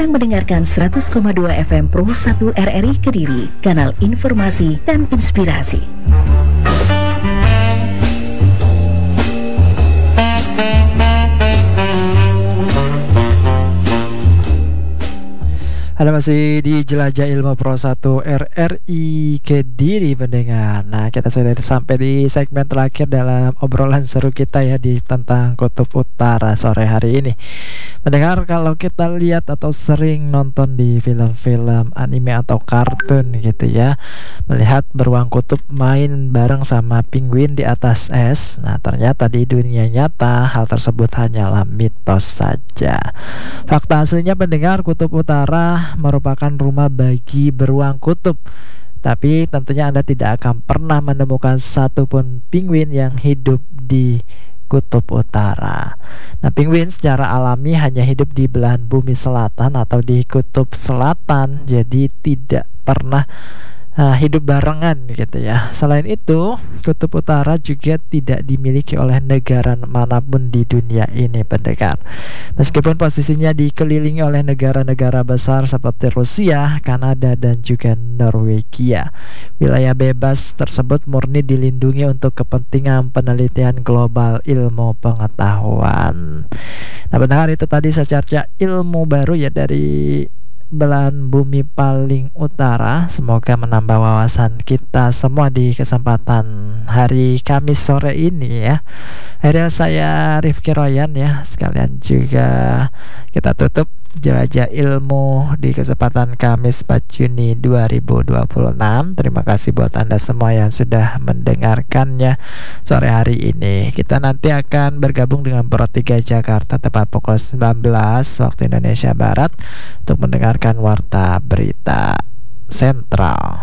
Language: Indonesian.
sedang mendengarkan 100,2 FM Pro 1 RRI Kediri, kanal informasi dan inspirasi. Halo, masih di Jelajah Ilmu Pro 1 RRI Kediri pendengar. Nah, kita sudah sampai di segmen terakhir dalam obrolan seru kita ya di tentang Kutub Utara sore hari ini. Pendengar, kalau kita lihat atau sering nonton di film-film anime atau kartun gitu ya, melihat beruang kutub main bareng sama penguin di atas es. Nah, ternyata di dunia nyata hal tersebut hanyalah mitos saja. Fakta aslinya pendengar, Kutub Utara merupakan rumah bagi beruang kutub. Tapi tentunya Anda tidak akan pernah menemukan satupun penguin yang hidup di Kutub Utara. Nah, penguin secara alami hanya hidup di belahan bumi selatan atau di Kutub Selatan, jadi tidak pernah hidup barengan gitu ya. Selain itu, Kutub Utara juga tidak dimiliki oleh negara manapun di dunia ini pendengar. Meskipun posisinya dikelilingi oleh negara-negara besar seperti Rusia, Kanada, dan juga Norwegia. Wilayah bebas tersebut murni dilindungi untuk kepentingan penelitian global ilmu pengetahuan. Nah, pendengar, itu tadi secerca ilmu baru ya dari belahan bumi paling utara. Semoga menambah wawasan kita semua di kesempatan hari Kamis sore ini ya. Akhirnya saya Rifki Royan ya. Sekalian juga kita tutup Jelajah Ilmu di kesempatan Kamis 4 Juni 2026. Terima kasih buat Anda semua yang sudah mendengarkannya sore hari ini. Kita nanti akan bergabung dengan Pro 3 Jakarta tepat pukul 19 waktu Indonesia Barat untuk mendengarkan Warta Berita Sentral.